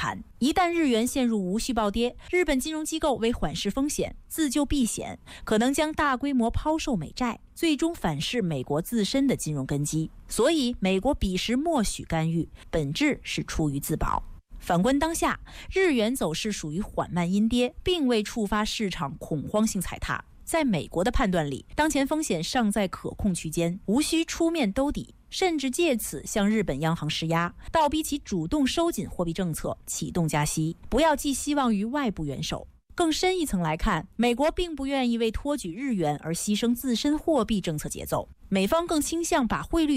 寒。一旦日元陷入无序暴跌，日本金融机构为缓释风险、自救避险，可能将大规模抛售美债，最终反噬美国自身的金融根基。所以，美国彼时默许干预，本质是出于自保。反观当下，日元走势属于缓慢阴跌，并未触发市场恐慌性踩踏。在美国的判断里，当前风险尚在可控区间，无需出面兜底，甚至借此向日本央行施压，倒逼其主动收紧货币政策，启动加息。不要寄希望于外部元首。更深一层来看，美国并不愿意为托举日元而牺牲自身货币政策节奏，美方更倾向把汇率